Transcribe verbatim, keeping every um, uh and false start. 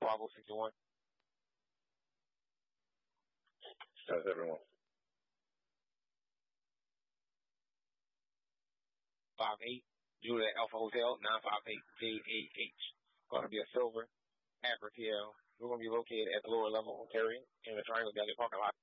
Bravo sixty-one. How's everyone? five eight, Juliet Alpha Hotel, nine five eight J A H. Going to be a silver Acura T L. We're going to be located at the lower level of Ontario in the Triangle Valley parking lot.